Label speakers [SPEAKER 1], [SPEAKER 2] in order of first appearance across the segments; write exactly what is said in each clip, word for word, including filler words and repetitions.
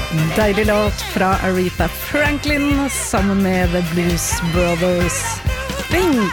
[SPEAKER 1] Deilig låt fra Aretha Franklin sammen med The Blues Brothers. Think!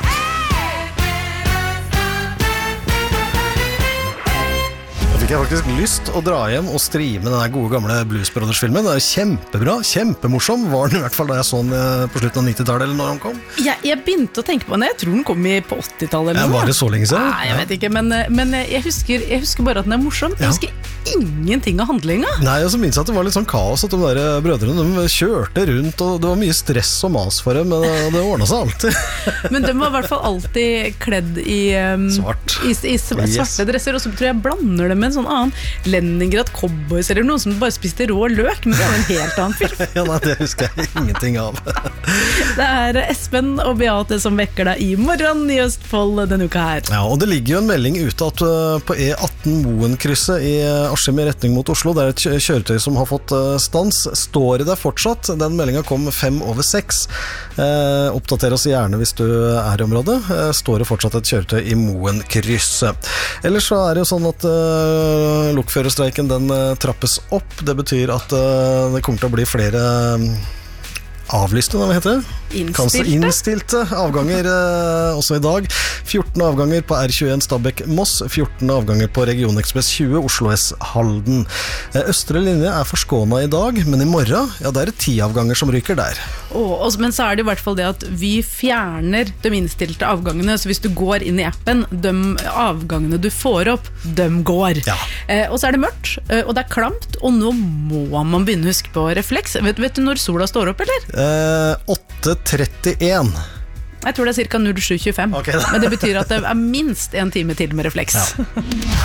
[SPEAKER 2] Fikk jeg faktisk lyst å dra hjem og streame denne gode gamle Blues Brothers-filmen. Det er jo kjempebra, kjempemorsom. Var den i hvert fall da jeg så den på slutten av nittitallet eller når den kom?
[SPEAKER 1] Ja, jeg begynte å tenke på den. Jeg tror den kom i på åttitallet eller
[SPEAKER 2] noe. Ja, var det så lenge siden?
[SPEAKER 1] Nei, jeg vet ikke, men, men jeg, husker, jeg husker bare at den er morsom. Jeg husker ja. ingenting av handlinga.
[SPEAKER 2] Nei, jeg så minst at det var litt sånn kaos at de der brødrene, de kjørte rundt, og det var mye stress og mas for dem, men det ordnet seg alltid.
[SPEAKER 1] Men de var i hvert fall alltid kledd i, um,
[SPEAKER 2] Svart.
[SPEAKER 1] i, i svarte yes. dresser, og så tror jeg blander det med en sånn annen Leningrad Cowboys eller noen som bare spiste rå løk, men det var en helt annen film.
[SPEAKER 2] Ja, nei, det husker jeg ingenting av.
[SPEAKER 1] Det er Espen og Beate som vekker deg i morgen i Østfold denne uka her.
[SPEAKER 2] Ja, og det ligger jo en melding ute at på E atten Moen-krysset i Askim i retning mot Oslo, det er et kjøretøy som har fått stans. Står det der fortsatt? Den meldingen kom fem over seks. Eh, oppdater oss gjerne hvis du er i området. Eh, står det fortsatt et kjøretøy i Moen-krysset. Ellers så er det jo sånn at eh, lokførerstreiken den uh, trappes opp. Det betyr at uh, det kommer til å bli flere um, avlyste, hva heter det?
[SPEAKER 1] Innstilte.
[SPEAKER 2] Innstilte avganger uh, også i dag. fjorten avganger på R tjueen Stabekk-Moss, fjorten avganger på Regionekspress tjue Oslo S Halden. Uh, Østre linje er forskånet i dag, men i morgen, ja, det er det ti avganger som ryker der.
[SPEAKER 1] Oh, og, men så er det i hvert fall det at vi fjerner de innstilte avgangene, så hvis du går inn i appen, de avgangene du får opp, de går.
[SPEAKER 2] Ja.
[SPEAKER 1] Uh, og så er det mørkt, uh, og det er klamt, og nå må man begynne å huske på refleks. Vet, vet du når sola står opp, eller?
[SPEAKER 2] Uh, åtte trettien.
[SPEAKER 1] Jeg tror det er cirka null sju tjuefem.
[SPEAKER 2] Okay,
[SPEAKER 1] men det betyr at det er minst en time til med refleks.
[SPEAKER 2] Ja.